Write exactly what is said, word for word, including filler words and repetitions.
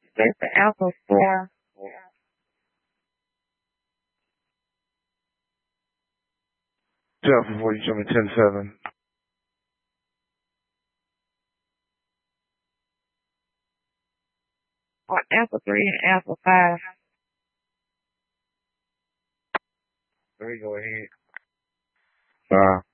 That's the Alpha four. Alpha four, you show me ten seven. Or Alpha three and Alpha five. Three, go ahead. Five.